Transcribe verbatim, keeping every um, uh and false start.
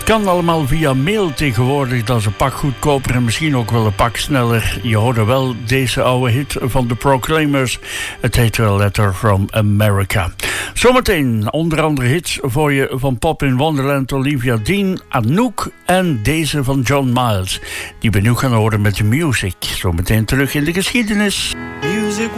Het kan allemaal via mail tegenwoordig. Dat is een pak goedkoper en misschien ook wel een pak sneller. Je hoorde wel deze oude hit van The Proclaimers. Het heet wel Letter from America. Zometeen onder andere hits voor je van Pop in Wonderland, Olivia Dean, Anouk en deze van John Miles. Die ben nu gaan horen met de music. Zometeen terug in de geschiedenis.